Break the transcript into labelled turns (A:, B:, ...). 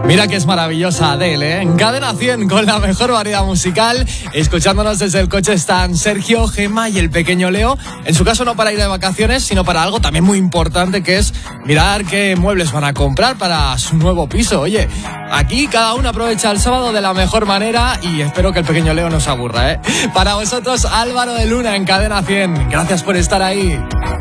A: Mira que es maravillosa Adele, ¿eh? En Cadena 100 con la mejor variedad musical. Escuchándonos desde el coche están Sergio, Gemma y el pequeño Leo. En su caso no para ir de vacaciones, sino para algo también muy importante, que es mirar qué muebles van a comprar para su nuevo piso. Oye, aquí cada uno aprovecha el sábado de la mejor manera y espero que el pequeño Leo no se aburra, ¿eh? Para vosotros, Álvaro de Luna en Cadena 100. Gracias por estar ahí.